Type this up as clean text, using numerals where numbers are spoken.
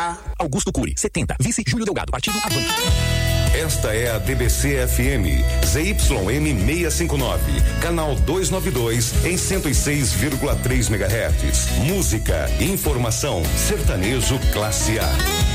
A. Augusto Cury, 70. Vice Júlio Delgado, Partido Avante. Esta é a DBC FM, ZYM 659, canal 292 em 106,3 MHz. Música, informação, sertanejo classe A.